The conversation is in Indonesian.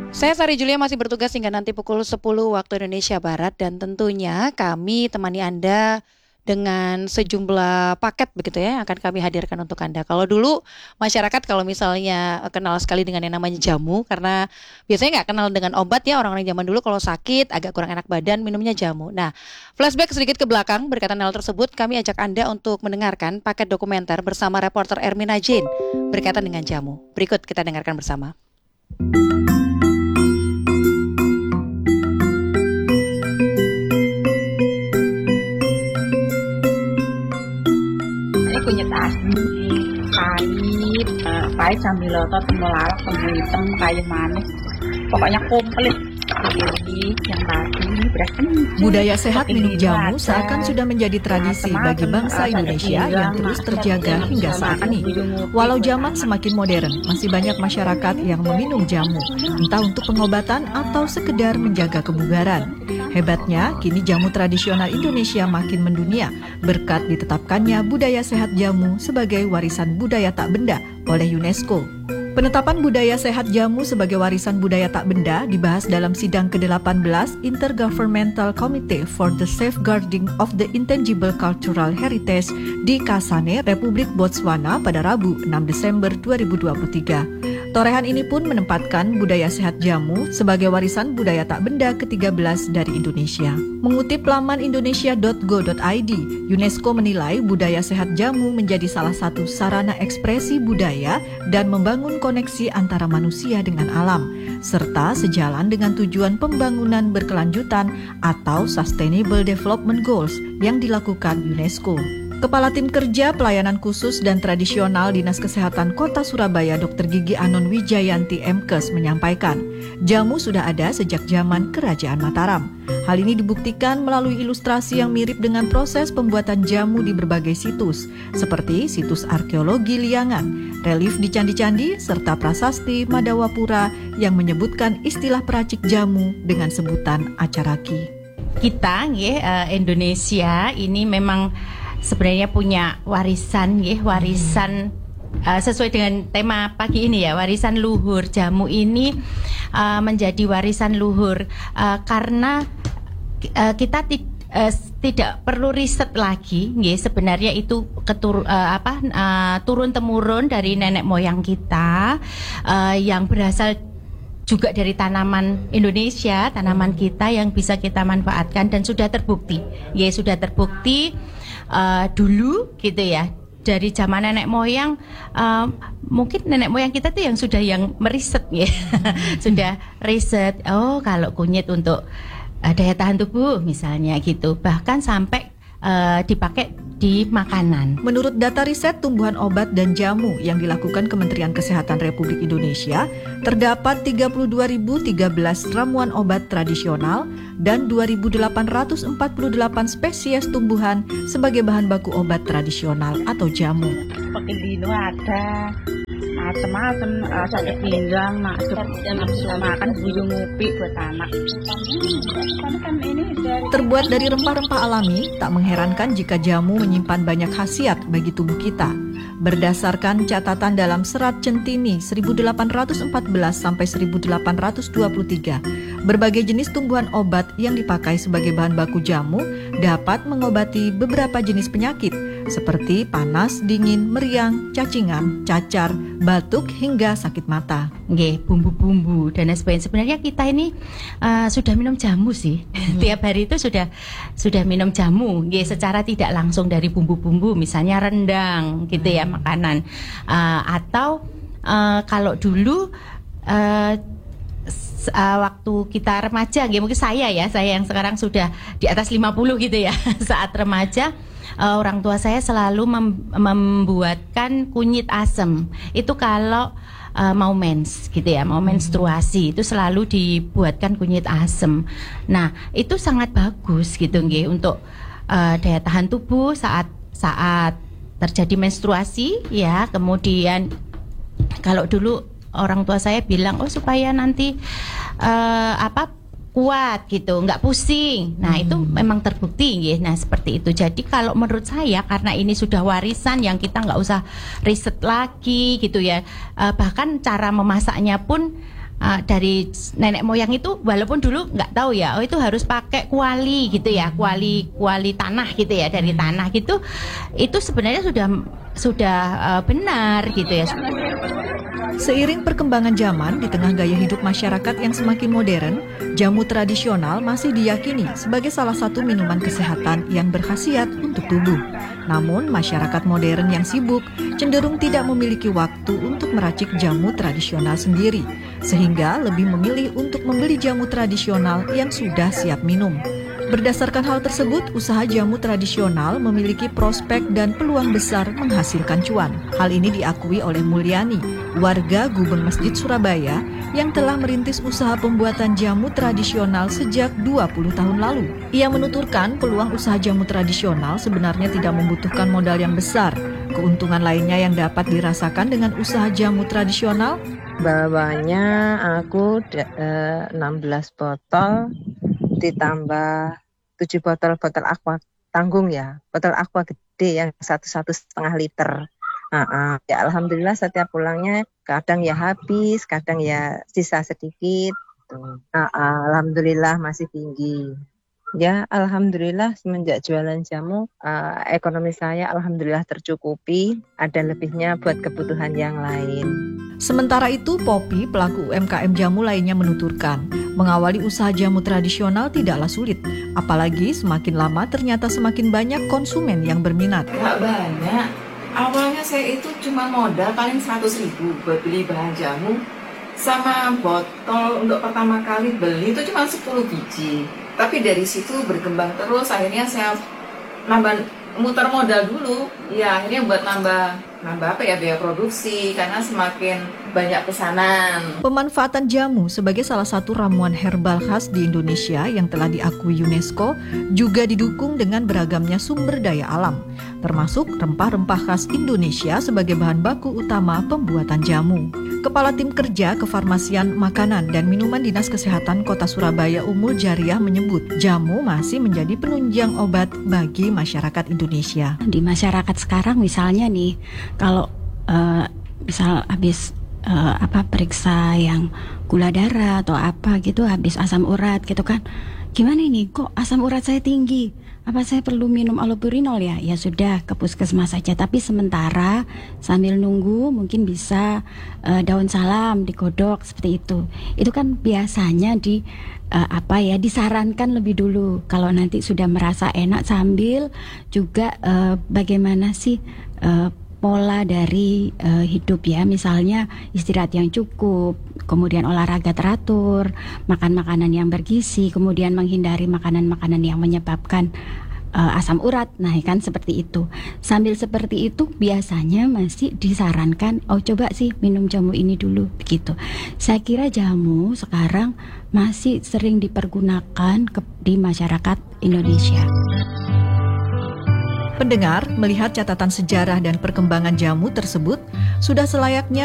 Saya Sari Julia masih bertugas hingga nanti pukul 10 waktu Indonesia Barat dan tentunya kami temani Anda dengan sejumlah paket begitu ya yang akan kami hadirkan untuk Anda. Kalau dulu masyarakat kalau misalnya kenal sekali dengan yang namanya jamu karena biasanya nggak kenal dengan obat ya, orang-orang zaman dulu kalau sakit agak kurang enak badan minumnya jamu. Nah, flashback sedikit ke belakang berkaitan hal tersebut, kami ajak Anda untuk mendengarkan paket dokumenter bersama reporter Ermina Jane berkaitan dengan jamu. Berikut kita dengarkan bersama. Kunyit asli, pahit sambil lotot, temulawak, temu hitam, kayu manis, pokoknya komplit. Yang tadi budaya sehat minum jamu seakan sudah menjadi tradisi bagi bangsa Indonesia yang terus terjaga hingga saat ini. Walau zaman semakin modern, masih banyak masyarakat yang meminum jamu, entah untuk pengobatan atau sekedar menjaga kebugaran. Hebatnya, kini jamu tradisional Indonesia makin mendunia berkat ditetapkannya budaya sehat jamu sebagai warisan budaya tak benda oleh UNESCO. Penetapan budaya sehat jamu sebagai warisan budaya tak benda dibahas dalam sidang ke-18 Intergovernmental Committee for the Safeguarding of the Intangible Cultural Heritage di Kasane, Republik Botswana pada Rabu 6 Desember 2023. Torehan ini pun menempatkan budaya sehat jamu sebagai warisan budaya tak benda ke-13 dari Indonesia. Mengutip laman indonesia.go.id, UNESCO menilai budaya sehat jamu menjadi salah satu sarana ekspresi budaya dan membangun koneksi antara manusia dengan alam, serta sejalan dengan tujuan pembangunan berkelanjutan atau Sustainable Development Goals yang dilakukan UNESCO. Kepala Tim Kerja Pelayanan Khusus dan Tradisional Dinas Kesehatan Kota Surabaya Dr. Gigi Anon Wijayanti Mkes menyampaikan, jamu sudah ada sejak zaman Kerajaan Mataram. Hal ini dibuktikan melalui ilustrasi yang mirip dengan proses pembuatan jamu di berbagai situs, seperti situs arkeologi Liangan, relief di candi-candi, serta prasasti Madawapura yang menyebutkan istilah peracik jamu dengan sebutan acaraki. Kita, Indonesia ini memang sebenarnya punya warisan sesuai dengan tema pagi ini ya, warisan luhur. Jamu ini menjadi warisan luhur karena kita tidak perlu riset lagi, sebenarnya itu turun temurun dari nenek moyang kita yang berasal juga dari tanaman Indonesia, tanaman kita yang bisa kita manfaatkan dan sudah terbukti, dulu gitu ya, dari zaman nenek moyang, mungkin nenek moyang kita tuh yang meriset ya, sudah riset. Oh, kalau kunyit untuk daya tahan tubuh misalnya gitu, bahkan sampai dipakai di makanan. Menurut data riset tumbuhan obat dan jamu yang dilakukan Kementerian Kesehatan Republik Indonesia, terdapat 32.013 ramuan obat tradisional dan 2.848 spesies tumbuhan sebagai bahan baku obat tradisional atau jamu. Pekilino ada macam-macam, sakit pinggang, makan buyung ngopi buat anak. Terbuat dari rempah-rempah alami, tak mengherankan jika jamu menyimpan banyak khasiat bagi tubuh kita. Berdasarkan catatan dalam Serat Centini 1814 sampai 1823, berbagai jenis tumbuhan obat yang dipakai sebagai bahan baku jamu dapat mengobati beberapa jenis penyakit seperti panas, dingin, meriang, cacingan, cacar, batuk hingga sakit mata. Bumbu-bumbu dan sebagainya. Sebenarnya kita ini sudah minum jamu sih. Tiap hari itu sudah minum jamu, secara tidak langsung dari bumbu-bumbu, misalnya rendang gitu ya, makanan. Atau kalau dulu waktu kita remaja, mungkin saya yang sekarang sudah di atas 50 gitu ya, saat remaja orang tua saya selalu membuatkan kunyit asem. Itu kalau mau mens gitu ya, mau menstruasi itu selalu dibuatkan kunyit asem. Nah, itu sangat bagus gitu untuk daya tahan tubuh saat terjadi menstruasi ya. Kemudian kalau dulu orang tua saya bilang supaya nanti kuat gitu, nggak pusing. Nah, itu memang terbukti ya. Nah, seperti itu. Jadi kalau menurut saya, karena ini sudah warisan yang kita nggak usah riset lagi gitu ya. Bahkan cara memasaknya pun dari nenek moyang itu, walaupun dulu nggak tahu ya, itu harus pakai kuali gitu ya, kuali tanah gitu ya, dari tanah gitu, itu sebenarnya sudah benar gitu ya. Seiring perkembangan zaman, di tengah gaya hidup masyarakat yang semakin modern, jamu tradisional masih diyakini sebagai salah satu minuman kesehatan yang berkhasiat untuk tubuh. Namun, masyarakat modern yang sibuk cenderung tidak memiliki waktu untuk meracik jamu tradisional sendiri, sehingga lebih memilih untuk membeli jamu tradisional yang sudah siap minum. Berdasarkan hal tersebut, usaha jamu tradisional memiliki prospek dan peluang besar menghasilkan cuan. Hal ini diakui oleh Mulyani, warga Gubeng Masjid Surabaya yang telah merintis usaha pembuatan jamu tradisional sejak 20 tahun lalu. Ia menuturkan peluang usaha jamu tradisional sebenarnya tidak membutuhkan modal yang besar. Keuntungan lainnya yang dapat dirasakan dengan usaha jamu tradisional, bawahnya aku 16 botol ditambah 7 botol aqua tanggung ya, botol aqua gede yang 1,5 liter. Ya alhamdulillah setiap pulangnya kadang ya habis, kadang ya sisa sedikit. Alhamdulillah masih tinggi. Ya alhamdulillah semenjak jualan jamu ekonomi saya alhamdulillah tercukupi, ada lebihnya buat kebutuhan yang lain. Sementara itu, Poppy, pelaku UMKM jamu lainnya menuturkan, mengawali usaha jamu tradisional tidaklah sulit, apalagi semakin lama ternyata semakin banyak konsumen yang berminat. Nggak banyak, awalnya saya itu cuma modal paling 100.000 buat beli bahan jamu, sama botol untuk pertama kali beli itu cuma 10 biji. Tapi dari situ berkembang terus, akhirnya saya muter modal dulu, ya akhirnya buat nambah biaya produksi karena semakin banyak pesanan. Pemanfaatan jamu sebagai salah satu ramuan herbal khas di Indonesia yang telah diakui UNESCO juga didukung dengan beragamnya sumber daya alam, termasuk rempah-rempah khas Indonesia sebagai bahan baku utama pembuatan jamu. Kepala Tim Kerja Kefarmasian Makanan dan Minuman Dinas Kesehatan Kota Surabaya Umul Jariah menyebut jamu masih menjadi penunjang obat bagi masyarakat Indonesia. Di masyarakat sekarang misalnya nih, kalau misal habis periksa yang gula darah atau apa gitu, habis asam urat gitu kan, gimana ini kok asam urat saya tinggi, apa saya perlu minum allopurinol ya? Ya sudah, ke puskesmas saja. Tapi sementara sambil nunggu mungkin bisa daun salam digodok seperti itu. Itu kan biasanya disarankan lebih dulu. Kalau nanti sudah merasa enak, sambil juga bagaimana sih pola dari hidup ya, misalnya istirahat yang cukup, kemudian olahraga teratur, makan makanan yang bergizi, kemudian menghindari makanan-makanan yang menyebabkan asam urat. Nah kan seperti itu. Sambil seperti itu biasanya masih disarankan, coba sih minum jamu ini dulu begitu. Saya kira jamu sekarang masih sering dipergunakan di masyarakat Indonesia. Pendengar, melihat catatan sejarah dan perkembangan jamu tersebut, sudah selayaknya